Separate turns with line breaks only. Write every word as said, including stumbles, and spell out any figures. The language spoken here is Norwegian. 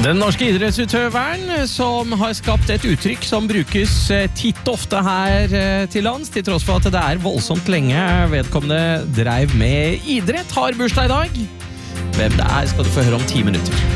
Den norske idrettsutøveren som har skapt et uttrykk som brukes titt og ofte her til lands, til tross for at det er voldsomt lenge vedkommende drev med idrett, har bursdag i dag. Hvem det er skal du få høre om ti minutter.